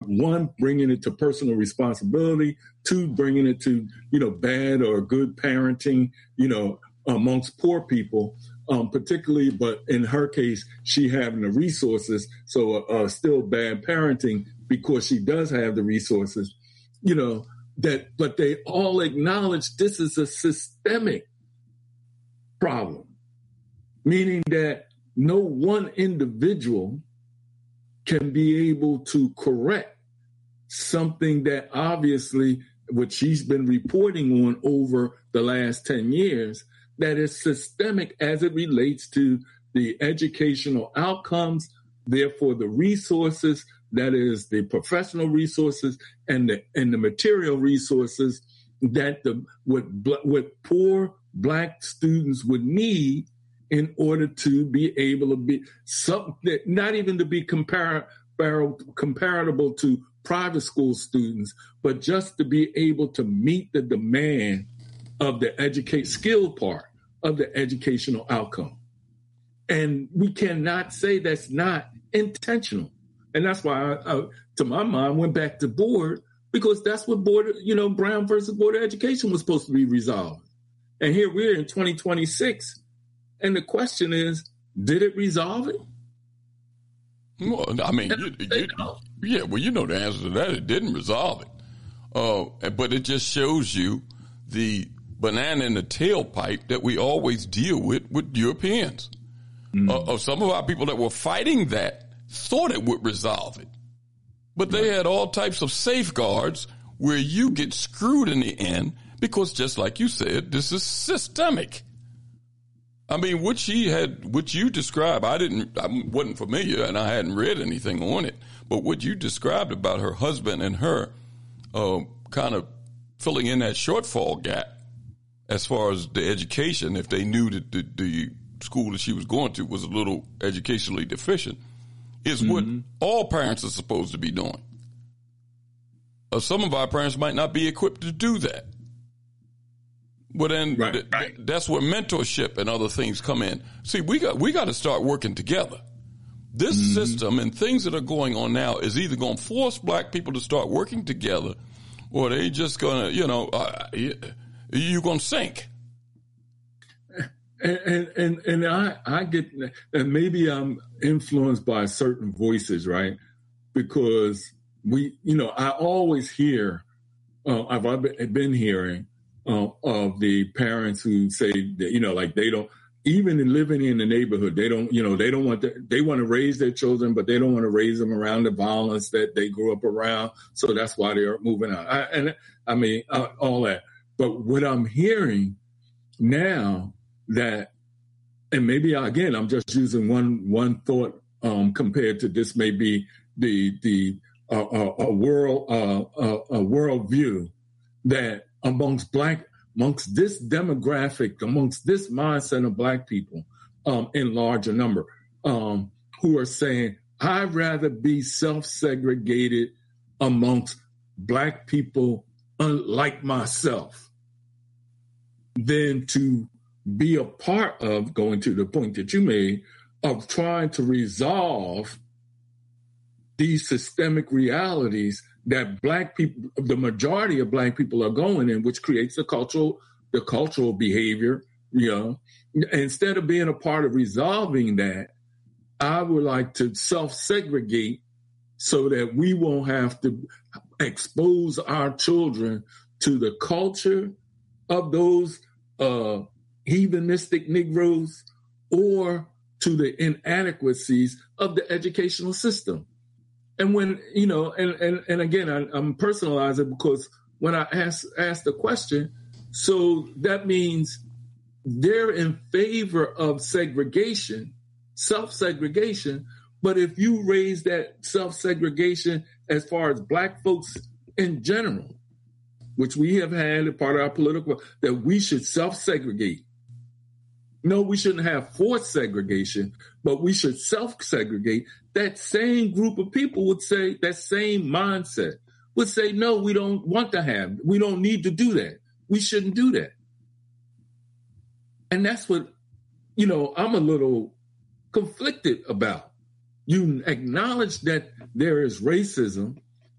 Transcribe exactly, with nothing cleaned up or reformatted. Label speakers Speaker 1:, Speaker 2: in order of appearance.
Speaker 1: one, bringing it to personal responsibility, two, bringing it to, you know, bad or good parenting, you know, amongst poor people, um, particularly, but in her case, she having the resources, so uh, still bad parenting because she does have the resources, you know, that, but they all acknowledge this is a systemic problem, meaning that no one individual can be able to correct something that obviously, what she's been reporting on over the last ten years, that is systemic as it relates to the educational outcomes, therefore the resources, that is the professional resources and the and the material resources that the what what poor Black students would need in order to be able to be something, not even to be compar- comparable to private school students, but just to be able to meet the demand of the educate skill part of the educational outcome. And we cannot say that's not intentional. And that's why I, I, to my mind, went back to board, because that's what board, you know, Brown versus Board of Education was supposed to be resolved. And here we're in twenty twenty-six. And the question is, did it resolve it?
Speaker 2: Well, I mean, you, you, yeah, well, you know the answer to that. It didn't resolve it. Uh, but it just shows you the banana in the tailpipe that we always deal with with Europeans. Mm. Uh, uh, some of our people that were fighting that thought it would resolve it. But they had all types of safeguards where you get screwed in the end because, just like you said, this is systemic. I mean, what she had, what you described, I didn't, I wasn't familiar and I hadn't read anything on it, but what you described about her husband and her uh, kind of filling in that shortfall gap as far as the education, if they knew that the, the school that she was going to was a little educationally deficient, is mm-hmm. what all parents are supposed to be doing. Uh, some of our parents might not be equipped to do that. Well, then right, th- right. Th- that's where mentorship and other things come in. See, we got we got to start working together. This mm-hmm. system and things that are going on now is either going to force Black people to start working together, or they just going to, you know, uh, you're going to sink.
Speaker 1: And, and and and I I get, and maybe I'm influenced by certain voices, right? Because we, you know, I always hear, uh, I've been hearing. Uh, of the parents who say that, you know, like they don't, even in living in the neighborhood, they don't, you know, they don't want to, they want to raise their children, but they don't want to raise them around the violence that they grew up around. So that's why they're moving out. I, and I mean, uh, all that. But what I'm hearing now that, and maybe again, I'm just using one, one thought um, compared to this may be the, the, uh, uh, a world, uh, uh, a world view that, amongst Black, amongst this demographic, amongst this mindset of Black people um, in larger number, um, who are saying, I'd rather be self-segregated amongst Black people unlike myself than to be a part of, going to the point that you made, of trying to resolve these systemic realities that Black people, the majority of Black people are going in, which creates the cultural, the cultural behavior, you know. Instead of being a part of resolving that, I would like to self-segregate so that we won't have to expose our children to the culture of those uh, heathenistic Negroes or to the inadequacies of the educational system. And when, you know, and, and, and again, I, I'm personalizing because when I ask, ask the question, so that means they're in favor of segregation, self-segregation, but if you raise that self-segregation as far as Black folks in general, which we have had a part of our political, that we should self-segregate. No, we shouldn't have forced segregation, but we should self-segregate. That same group of people would say, that same mindset would say, no, we don't want to have, we don't need to do that. We shouldn't do that. And that's what, you know, I'm a little conflicted about. You acknowledge that there is racism,